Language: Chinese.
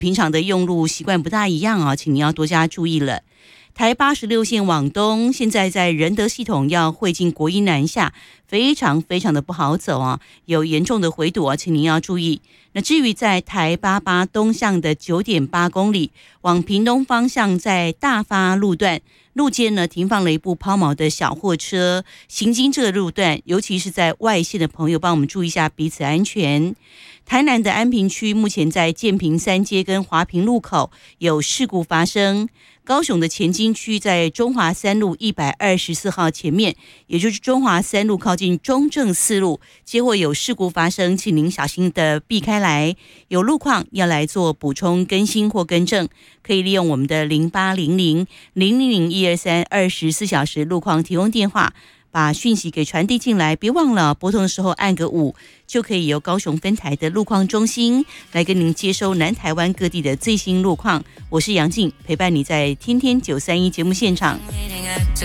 平常的用路习惯不大一样啊，请您要多加注意了。台86线往东，现在在仁德系统要汇进国一南下，非常的不好走啊，有严重的回堵啊，请您要注意。那至于在台88东向的 9.8 公里，往屏东方向在大发路段，路肩呢停放了一部抛锚的小货车，行经这个路段，尤其是在外线的朋友，帮我们注意一下彼此安全。台南的安平区目前在建平三街跟华平路口有事故发生。高雄的前金区在中华三路124号前面，也就是中华三路靠近中正四路，接获有事故发生，请您小心的避开来。有路况要来做补充更新或更正，可以利用我们的0800-000-123 24小时路况提供电话，把讯息给传递进来。别忘了拨通的时候按个5，就可以由高雄分台的路况中心来跟您接收南台湾各地的最新路况。我是杨静，陪伴你在天天931节目现场。